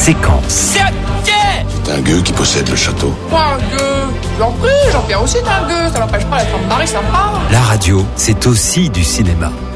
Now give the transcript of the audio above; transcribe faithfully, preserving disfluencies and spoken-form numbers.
séquence. C'est C'est un gueux qui possède le château. Pas un gueux. J'en prie, Jean-Pierre aussi est un gueux. Ça n'empêche pas d'être un mari sympa. La radio, c'est aussi du cinéma.